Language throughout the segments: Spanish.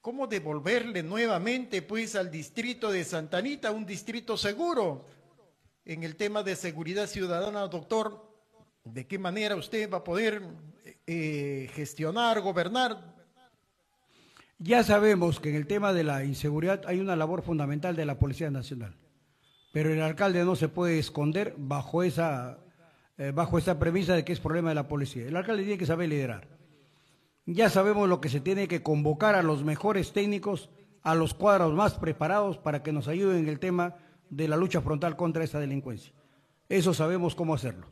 cómo devolverle nuevamente pues al distrito de Santa Anita un distrito seguro. En el tema de seguridad ciudadana, doctor, ¿de qué manera usted va a poder gestionar, gobernar? Ya sabemos que en el tema de la inseguridad hay una labor fundamental de la Policía Nacional, pero el alcalde no se puede esconder bajo esa premisa de que es problema de la policía. El alcalde tiene que saber liderar. Ya sabemos lo que se tiene que convocar a los mejores técnicos, a los cuadros más preparados para que nos ayuden en el tema de la lucha frontal contra esta delincuencia. Eso sabemos cómo hacerlo.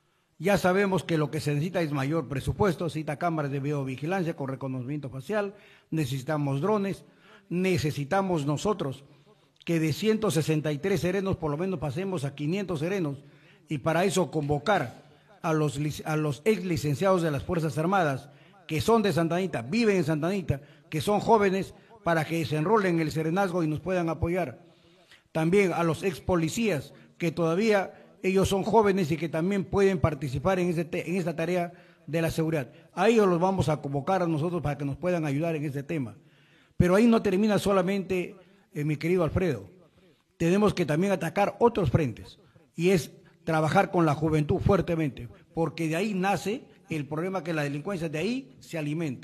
Ya sabemos que lo que se necesita es mayor presupuesto, se necesita cámaras de videovigilancia con reconocimiento facial, necesitamos drones, necesitamos nosotros que de 163 serenos por lo menos pasemos a 500 serenos y para eso convocar a los ex licenciados de las Fuerzas Armadas que son de Santa Anita, viven en Santa Anita, que son jóvenes para que se enrolen en el serenazgo y nos puedan apoyar. También a los ex policías que todavía ellos son jóvenes y que también pueden participar en esta tarea de la seguridad. A ellos los vamos a convocar a nosotros para que nos puedan ayudar en este tema. Pero ahí no termina solamente, mi querido Alfredo. Tenemos que también atacar otros frentes y es trabajar con la juventud fuertemente, porque de ahí nace el problema que la delincuencia de ahí se alimenta.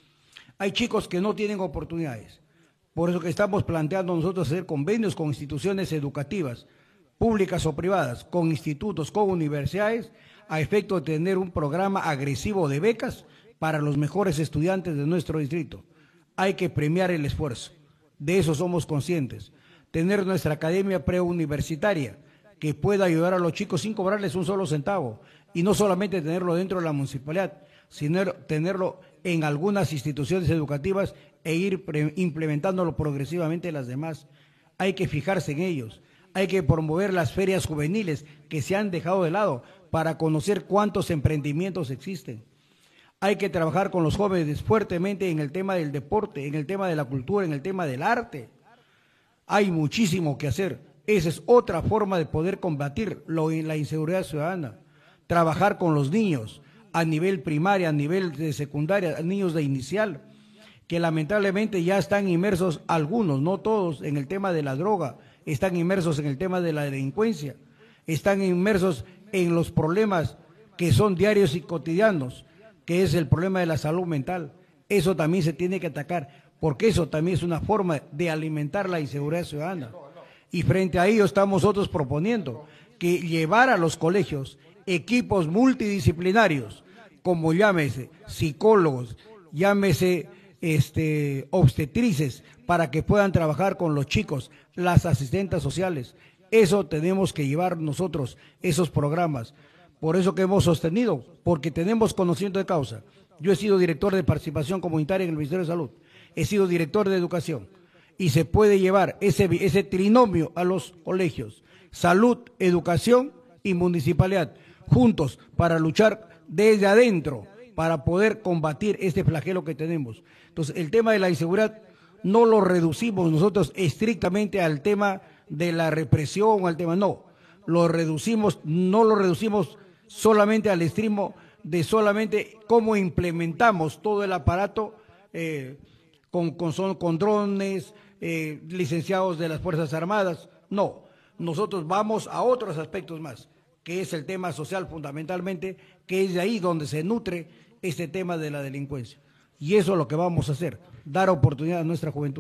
Hay chicos que no tienen oportunidades. Por eso que estamos planteando nosotros hacer convenios con instituciones educativas, públicas o privadas, con institutos, con universidades, a efecto de tener un programa agresivo de becas para los mejores estudiantes de nuestro distrito. Hay que premiar el esfuerzo, de eso somos conscientes. Tener nuestra academia preuniversitaria que pueda ayudar a los chicos sin cobrarles un solo centavo, y no solamente tenerlo dentro de la municipalidad, sino tenerlo en algunas instituciones educativas e ir implementándolo progresivamente en las demás. Hay que fijarse en ellos. Hay que promover las ferias juveniles que se han dejado de lado para conocer cuántos emprendimientos existen. Hay que trabajar con los jóvenes fuertemente en el tema del deporte, en el tema de la cultura, en el tema del arte. Hay muchísimo que hacer. Esa es otra forma de poder combatir la inseguridad ciudadana. Trabajar con los niños a nivel primaria, a nivel de secundaria, niños de inicial, que lamentablemente ya están inmersos algunos, no todos, en el tema de la droga, están inmersos en el tema de la delincuencia, están inmersos en los problemas que son diarios y cotidianos, que es el problema de la salud mental. Eso también se tiene que atacar, porque eso también es una forma de alimentar la inseguridad ciudadana. Y frente a ello estamos nosotros proponiendo que llevar a los colegios equipos multidisciplinarios, como llámese psicólogos, llámese obstetrices, para que puedan trabajar con los chicos, las asistentes sociales. Eso tenemos que llevar nosotros, esos programas. Por eso que hemos sostenido, porque tenemos conocimiento de causa. Yo he sido director de participación comunitaria en el Ministerio de Salud, he sido director de educación, y se puede llevar ese trinomio a los colegios, salud, educación y municipalidad, juntos para luchar desde adentro, para poder combatir este flagelo que tenemos. Entonces, el tema de la inseguridad no lo reducimos nosotros estrictamente al tema de la represión o al tema, no lo reducimos solamente al extremo de solamente cómo implementamos todo el aparato con drones, licenciados de las Fuerzas Armadas. No, nosotros vamos a otros aspectos más, que es el tema social fundamentalmente, que es de ahí donde se nutre este tema de la delincuencia. Y eso es lo que vamos a hacer, dar oportunidad a nuestra juventud.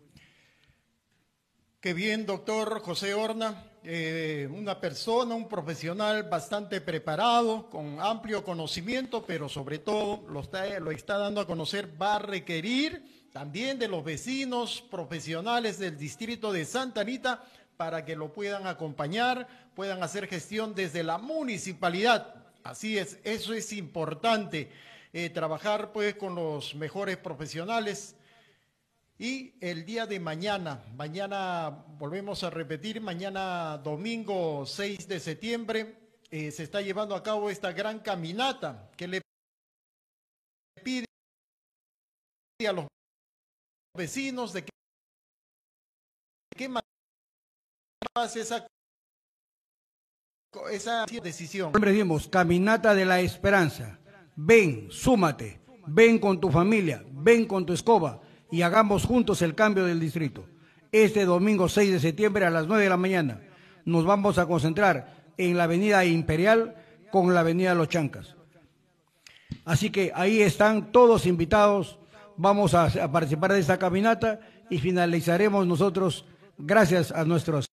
Qué bien, doctor José Horna, una persona, un profesional bastante preparado, con amplio conocimiento, pero sobre todo lo está dando a conocer, va a requerir también de los vecinos profesionales del distrito de Santa Anita para que lo puedan acompañar, puedan hacer gestión desde la municipalidad. Así es, eso es importante, trabajar pues con los mejores profesionales. Y el día de mañana volvemos a repetir, mañana domingo 6 de septiembre, se está llevando a cabo esta gran caminata que le pide a los vecinos de qué manera hace esa decisión. Siempre decimos, caminata de la esperanza. Ven, súmate, ven con tu familia, ven con tu escoba y hagamos juntos el cambio del distrito. Este domingo 6 de septiembre a las 9 de la mañana nos vamos a concentrar en la avenida Imperial con la avenida Los Chancas. Así que ahí están todos invitados, vamos a participar de esta caminata y finalizaremos nosotros, gracias a nuestras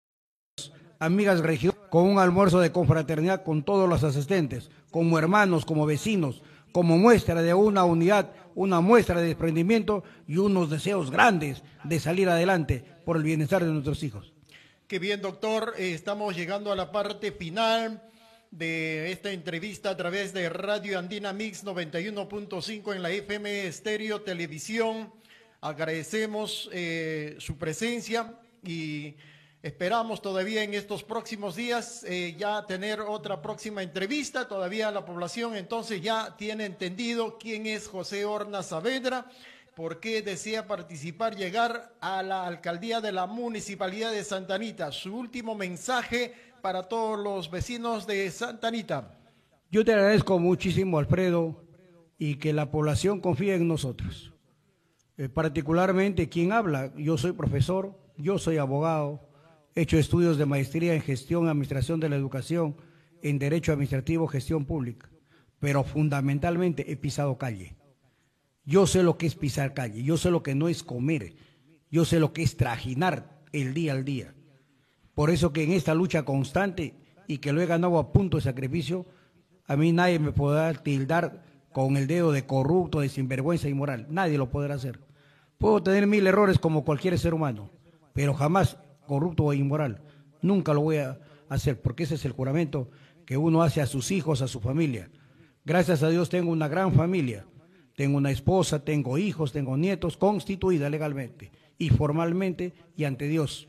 amigas regidoras, con un almuerzo de confraternidad con todos los asistentes, como hermanos, como vecinos, como muestra de una unidad, una muestra de desprendimiento y unos deseos grandes de salir adelante por el bienestar de nuestros hijos. Qué bien, doctor. Estamos llegando a la parte final de esta entrevista a través de Radio Andina Mix 91.5 en la FM Estéreo Televisión. Agradecemos su presencia y esperamos todavía en estos próximos días ya tener otra próxima entrevista. Todavía la población entonces ya tiene entendido quién es José Horna Saavedra, por qué desea participar, llegar a la alcaldía de la Municipalidad de Santa Anita. Su último mensaje para todos los vecinos de Santa Anita. Yo te agradezco muchísimo, Alfredo, y que la población confíe en nosotros. Particularmente quien habla, yo soy profesor, yo soy abogado, he hecho estudios de maestría en gestión, administración de la educación, en derecho administrativo, gestión pública, pero fundamentalmente he pisado calle. Yo sé lo que es pisar calle, yo sé lo que no es comer, yo sé lo que es trajinar el día al día. Por eso que en esta lucha constante y que lo he ganado a punto de sacrificio, a mí nadie me podrá tildar con el dedo de corrupto, de sinvergüenza y inmoral. Nadie lo podrá hacer. Puedo tener 1000 errores como cualquier ser humano, pero jamás corrupto o inmoral. Nunca lo voy a hacer, porque ese es el juramento que uno hace a sus hijos, a su familia. Gracias a Dios tengo una gran familia. Tengo una esposa, tengo hijos, tengo nietos, constituida legalmente y formalmente y ante Dios.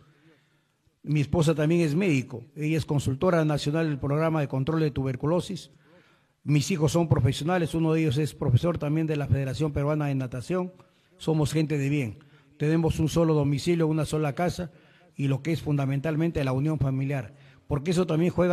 Mi esposa también es médico, ella es consultora nacional del programa de control de tuberculosis. Mis hijos son profesionales, uno de ellos es profesor también de la Federación Peruana de Natación. Somos gente de bien, tenemos un solo domicilio, una sola casa y lo que es fundamentalmente la unión familiar, porque eso también juega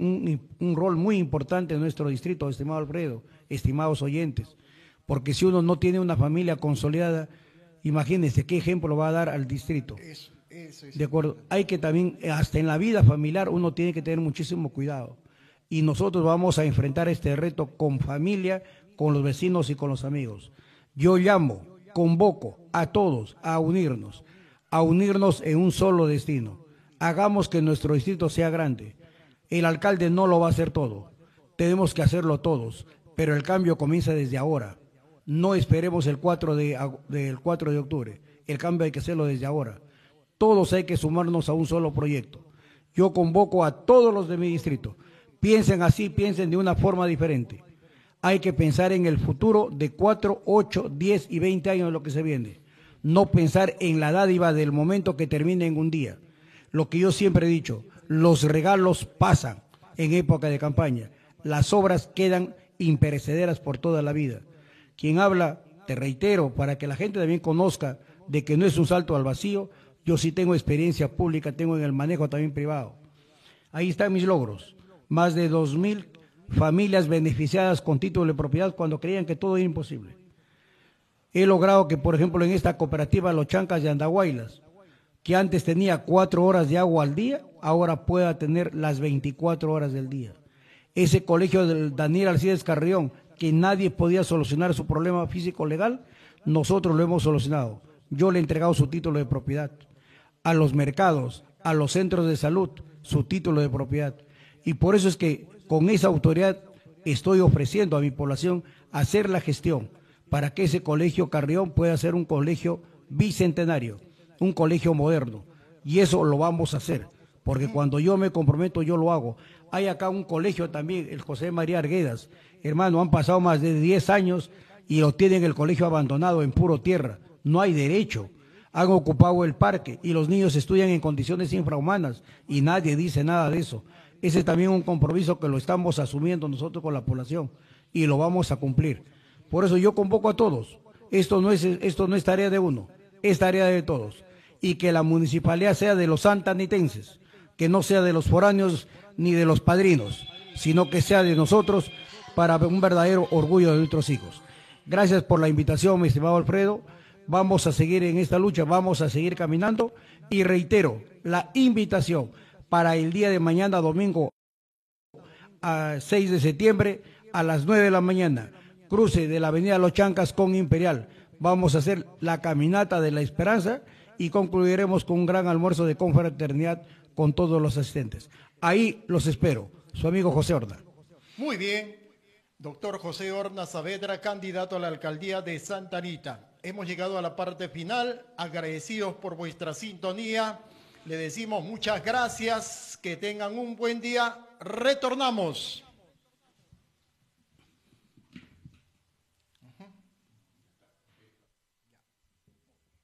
un rol muy importante en nuestro distrito, estimado Alfredo, estimados oyentes, porque si uno no tiene una familia consolidada, imagínense qué ejemplo va a dar al distrito. Eso es. De acuerdo, hay que también, hasta en la vida familiar, uno tiene que tener muchísimo cuidado. Y nosotros vamos a enfrentar este reto con familia, con los vecinos y con los amigos. Yo llamo, convoco a todos a unirnos en un solo destino. Hagamos que nuestro distrito sea grande. El alcalde no lo va a hacer todo. Tenemos que hacerlo todos, pero el cambio comienza desde ahora. No esperemos el 4 de octubre. El cambio hay que hacerlo desde ahora. Todos hay que sumarnos a un solo proyecto. Yo convoco a todos los de mi distrito. Piensen así, piensen de una forma diferente. Hay que pensar en el futuro de 4, 8, 10 y 20 años de lo que se viene. No pensar en la dádiva del momento que termine en un día. Lo que yo siempre he dicho, los regalos pasan en época de campaña. Las obras quedan imperecederas por toda la vida. Quien habla, te reitero, para que la gente también conozca de que no es un salto al vacío. Yo sí tengo experiencia pública, tengo en el manejo también privado. Ahí están mis logros. Más de 2000 familias beneficiadas con título de propiedad cuando creían que todo era imposible. He logrado que, por ejemplo, en esta cooperativa Los Chancas de Andahuaylas, que antes tenía 4 horas de agua al día, ahora pueda tener las 24 horas del día. Ese colegio del Daniel Alcides Carrión, que nadie podía solucionar su problema físico legal, nosotros lo hemos solucionado. Yo le he entregado su título de propiedad. A los mercados, a los centros de salud, su título de propiedad. Y por eso es que con esa autoridad estoy ofreciendo a mi población hacer la gestión para que ese colegio Carrión pueda ser un colegio bicentenario, un colegio moderno. Y eso lo vamos a hacer, porque cuando yo me comprometo, yo lo hago. Hay acá un colegio también, el José María Arguedas. Hermano, han pasado más de 10 años y lo tienen el colegio abandonado en puro tierra. No hay derecho. Han ocupado el parque y los niños estudian en condiciones infrahumanas y nadie dice nada de eso. Ese es también un compromiso que lo estamos asumiendo nosotros con la población y lo vamos a cumplir. Por eso yo convoco a todos. Esto no es tarea de uno, es tarea de todos. Y que la municipalidad sea de los santanitenses, que no sea de los foráneos ni de los padrinos, sino que sea de nosotros para un verdadero orgullo de nuestros hijos. Gracias por la invitación, mi estimado Alfredo. vamos a seguir en esta lucha, vamos a seguir caminando y reitero la invitación para el día de mañana, domingo, a 6 de septiembre, a las 9 de la mañana, cruce de la avenida Los Chancas con Imperial. Vamos a hacer la caminata de la esperanza y concluiremos con un gran almuerzo de confraternidad con todos los asistentes. Ahí los espero. Su amigo José Horna. Muy bien, doctor José Horna Saavedra, candidato a la alcaldía de Santa Anita. Hemos llegado a la parte final, agradecidos por vuestra sintonía. Le decimos muchas gracias, que tengan un buen día. Retornamos.